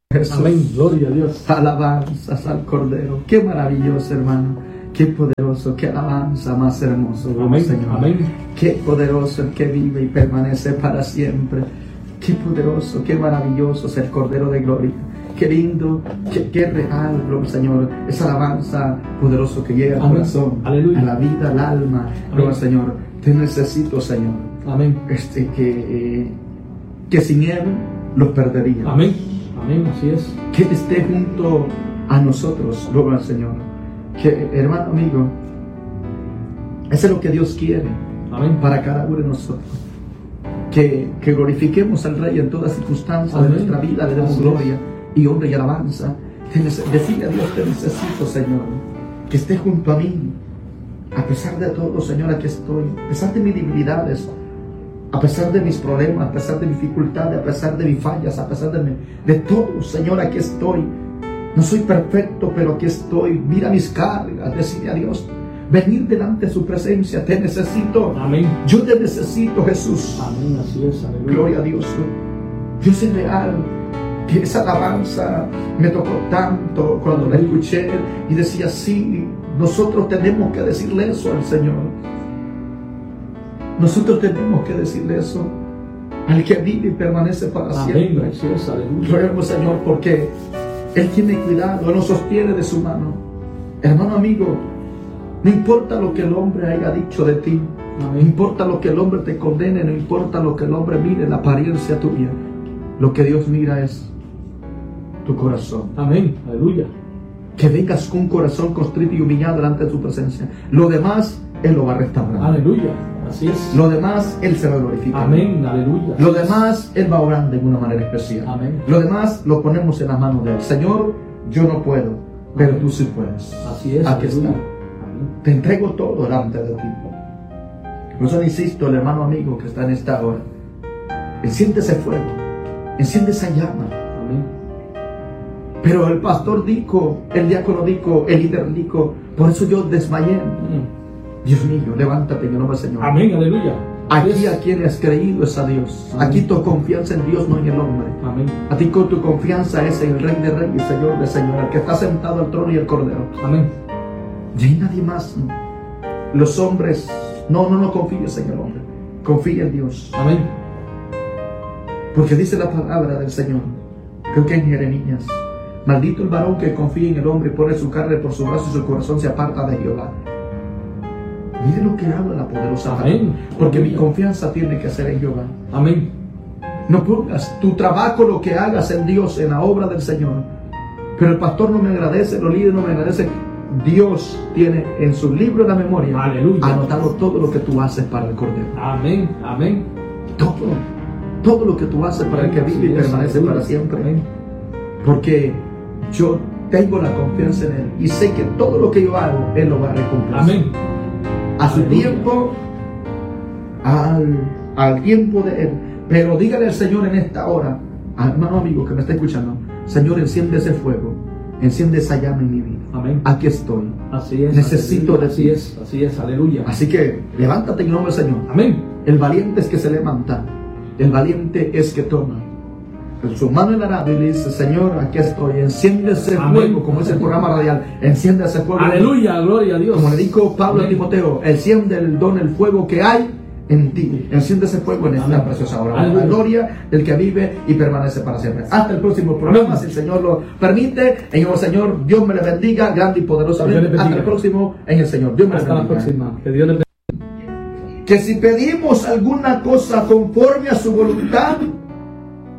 Jesús. Amén, gloria a Dios. Alabanzas al Cordero. Qué maravilloso, hermano. Qué poderoso, qué alabanza más hermoso, Amén, Señor. amén. Qué poderoso el que vive y permanece para siempre. Qué poderoso, qué maravilloso es el Cordero de Gloria. Qué lindo, qué real, gloria al Señor. Esa alabanza poderoso que llega al Amén. corazón, Aleluya. a la vida, al alma. Gloria al Señor. Te necesito, Señor. Amén. Que sin Él los perdería. Amén. Amén, así es. Que Él esté junto a nosotros, gloria al Señor. Que, hermano, amigo, eso es lo que Dios quiere. Amén. Para cada uno de nosotros. Que glorifiquemos al Rey en toda circunstancia de Amén. nuestra vida, le demos Así gloria y honra y alabanza. Decirle a Dios, te necesito, Señor, que esté junto a mí. A pesar de todo, Señor, aquí estoy. A pesar de mis debilidades, a pesar de mis problemas, a pesar de mis dificultades, a pesar de mis fallas, a pesar de todo, Señor, aquí estoy. No soy perfecto, pero aquí estoy. Mira mis cargas, decirle a Dios, venir delante de su presencia, te necesito. Amén. Yo te necesito, Jesús. Amén, así es. Aleluya. Gloria a Dios. Dios es real. Que esa alabanza me tocó tanto cuando la escuché y decía, sí, nosotros tenemos que decirle eso al Señor. Nosotros tenemos que decirle eso al que vive y permanece para siempre. Amén, así es. Aleluya. Gloria al Señor, porque Él tiene cuidado, Él nos sostiene de su mano. Hermano amigo, no importa lo que el hombre haya dicho de ti, no importa lo que el hombre te condene, no importa lo que el hombre mire, la apariencia tuya, lo que Dios mira es tu corazón. Amén, aleluya. Que vengas con un corazón contrito y humillado delante de su presencia. Lo demás, Él lo va a restaurar. Aleluya, así es. Lo demás, Él se va a glorificar. Amén, aleluya. Lo demás, Él va a orar de una manera especial. Amén. Lo demás, lo ponemos en las manos de Él. Señor, yo no puedo, pero Amén. tú sí puedes. Así es. Aquí aleluya. está. Amén. Te entrego todo delante de ti. Por eso insisto, el hermano amigo que está en esta hora, enciende ese fuego, enciende esa llama. Amén. Pero el pastor dijo, el diácono dijo, el líder dijo, por eso yo desmayé. Dios mío, levántate en el nombre del Señor. Amén, aleluya. Aquí a quien has creído es a Dios. Amén. Aquí tu confianza en Dios, no en el hombre. Amén. A ti con tu confianza es en el Rey de Reyes, Señor de Señor, el que está sentado al trono y el Cordero. Amén. Y hay nadie más. Los hombres, no confíes en el hombre. Confía en Dios. Amén. Porque dice la palabra del Señor, creo que en Jeremías, maldito el varón que confía en el hombre y pone su carne por su brazo y su corazón se aparta de Jehová. Mire lo que habla la poderosa palabra. Amén. Porque mi Aleluya. confianza tiene que ser en Jehová. Amén. No pongas tu trabajo, lo que hagas en Dios, en la obra del Señor. Pero el pastor no me agradece, los líderes no me agradecen. Dios tiene en su libro de la memoria Aleluya. anotado todo lo que tú haces para el Cordero. Amén. Amén. Todo lo que tú haces para el que vive y Así es, permanece aleluya. para siempre. Amén. Porque yo tengo la confianza en Él y sé que todo lo que yo hago, Él lo va a recompensar. Amén. A su Aleluya. tiempo, al tiempo de Él. Pero dígale al Señor en esta hora, al hermano amigo que me está escuchando, Señor, enciende ese fuego, enciende esa llama en mi vida. Amén. Aquí estoy. Así es. Necesito aleluya. de ti. Así es, aleluya. Así que levántate en nombre del Señor. Amén. El valiente es que se levanta. El valiente es que toma su mano en el arado y le dice, Señor, aquí estoy. Enciende ese Amén. fuego, como es el programa radial. Enciende ese fuego. Aleluya, gloria a Dios. Como le dijo Pablo a Amén. Timoteo, enciende el don, el fuego que hay en ti. Enciende ese fuego en esta Amén. preciosa hora. Aleluya. La gloria del que vive y permanece para siempre. Hasta el próximo programa, Amén. si el Señor lo permite. En el Señor, Dios me le bendiga, grande y poderosamente. Dios le bendiga. Hasta el próximo, en el Señor. Dios me le Hasta la bendiga. próxima. Que Dios le bendiga. Que si pedimos alguna cosa conforme a su voluntad,